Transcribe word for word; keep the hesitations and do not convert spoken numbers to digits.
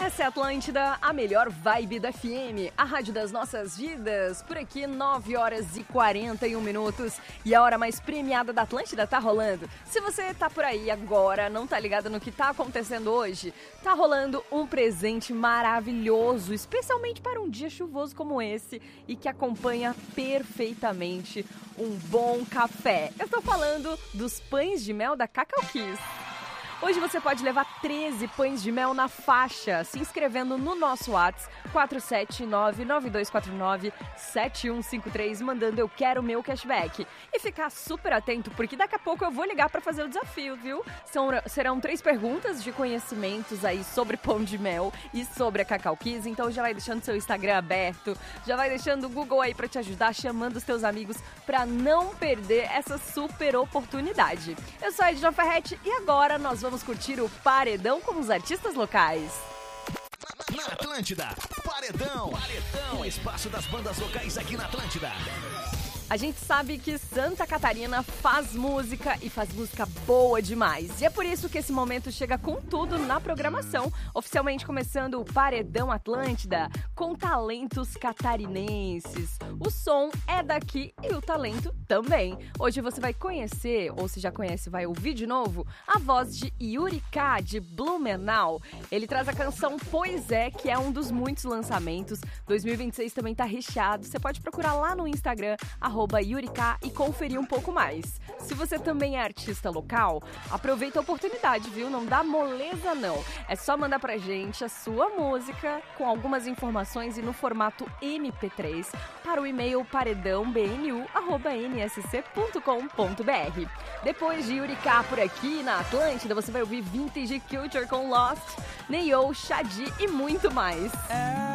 Essa é a Atlântida, a melhor vibe da F M, a rádio das nossas vidas. Por aqui, nove horas e quarenta e um minutos. E a hora mais premiada da Atlântida tá rolando. Se você tá por aí agora, não tá ligado no que tá acontecendo hoje, tá rolando um presente maravilhoso, especialmente para um dia chuvoso como esse e que acompanha perfeitamente um bom café. Eu tô falando dos pães de mel da Cacau Kiss. Hoje você pode levar treze pães de mel na faixa, se inscrevendo no nosso WhatsApp quatro sete nove, nove dois quatro nove, sete um cinco três, mandando eu quero meu cashback. E ficar super atento, porque daqui a pouco eu vou ligar para fazer o desafio, viu? São, serão três perguntas de conhecimentos aí sobre pão de mel e sobre a Cacau Kiss, então já vai deixando seu Instagram aberto, já vai deixando o Google aí para te ajudar, chamando os teus amigos para não perder essa super oportunidade. Eu sou a Edna Ferretti e agora nós vamos curtir o Paredão com os artistas locais. Na Atlântida, Paredão. Paredão, o espaço das bandas locais aqui na Atlântida. A gente sabe que Santa Catarina faz música e faz música boa demais. E é por isso que esse momento chega com tudo na programação, oficialmente começando o Paredão Atlântida, com talentos catarinenses. O som é daqui e o talento também. Hoje você vai conhecer, ou se já conhece, vai ouvir de novo, a voz de Yuri K, de Blumenau. Ele traz a canção Pois É, que é um dos muitos lançamentos. dois mil e vinte e seis também tá recheado. Você pode procurar lá no Instagram, arroba Yurika, e conferir um pouco mais. Se você também é artista local, aproveita a oportunidade, viu? Não dá moleza, não. É só mandar pra gente a sua música com algumas informações e no formato M P três para o e-mail paredãobnu arroba n s c ponto com ponto b r. Depois de Yurika por aqui na Atlântida, você vai ouvir Vintage Culture com Lost, Neyo, Shadi e muito mais.